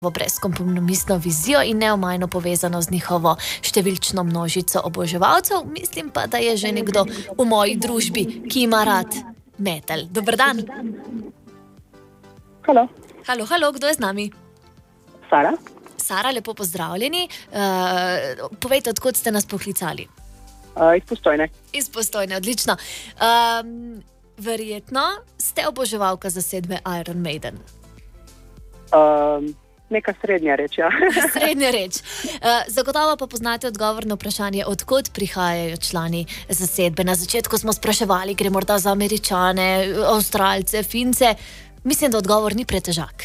brezkompromisno vizijo in neomajno povezano z njihovo številčno množico oboževalcev. Mislim pa, da je že nekdo v moji družbi, ki ima rad metal. Dober dan. Halo. Halo, kdo je z nami? Sara. Sara, lepo pozdravljeni. Povejte, odkot ste nas poklicali? Iz Postojne. Iz Postojne, odlično. Verjetno ste oboževalka zasedbe Iron Maiden. Neka srednja reč, ja. Srednja reč. Zagotovo pa poznate odgovor na vprašanje, odkot prihajajo člani zasedbe. Na začetku smo spraševali, gre morda za Američane, Avstralce, Fince. Mislim, da odgovor ni pretežak.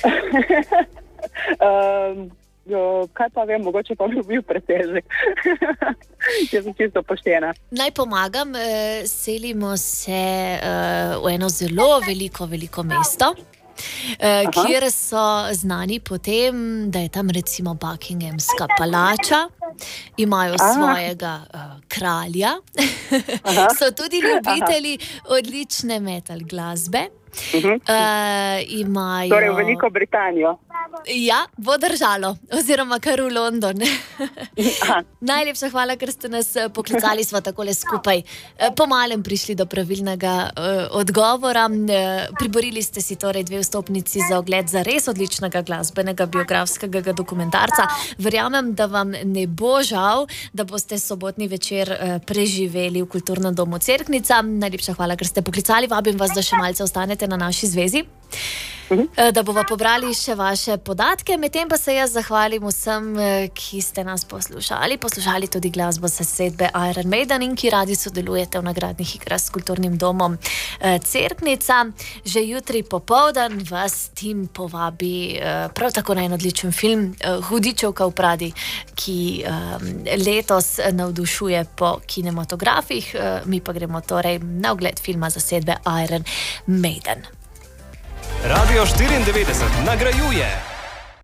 Kaj pa vem, mogoče pa bi bil pretežek. Če sem čisto poštena. Naj pomagam, selimo se v eno zelo veliko mesto, kjer so znani po tem, da je tam recimo Buckinghamska palača, imajo svojega kralja, so tudi ljubitelji odlične metal glasbe. Imajo... Torej v Veliko Britanijo. Ja, bo držalo, oziroma kar v London. Najlepša hvala, ker ste nas poklicali, sva takole skupaj po malem prišli do pravilnega odgovora. Priborili ste si torej 2 vstopnici za ogled za res odličnega glasbenega biografskega dokumentarca. Verjamem, da vam ne bo žal, da boste sobotni večer preživeli v Kulturnem domu Cerknica. Najlepša hvala, ker ste poklicali. Vabim vas, da še malce ostanete na naši zvezi, da bova pobrali še vaše podatke. Medtem pa se jaz zahvalim vsem, ki ste nas poslušali tudi glasbo zasedbe Iron Maiden in ki radi sodelujete v nagradnih igrah s Kulturnim domom Cerknica. Že jutri popoldan vas tim povabi prav tako na en odličen film Hudičevka v Pradi, ki letos navdušuje po kinematografih. Mi pa gremo torej na ogled filma zasedbe Iron Maiden. Radio 94 nagrajuje.